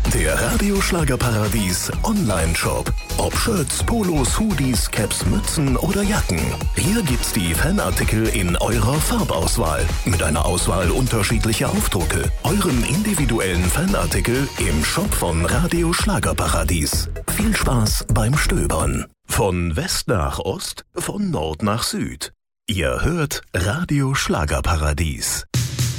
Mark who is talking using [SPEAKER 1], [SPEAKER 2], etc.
[SPEAKER 1] Der Radio Schlagerparadies Online-Shop. Ob Shirts, Polos, Hoodies, Caps, Mützen oder Jacken. Hier gibt's die Fanartikel in eurer Farbauswahl. Mit einer Auswahl unterschiedlicher Aufdrucke. Euren individuellen Fanartikel im Shop von Radio Schlagerparadies. Viel Spaß beim Stöbern. Von West nach Ost, von Nord nach Süd. Ihr hört Radio Schlagerparadies.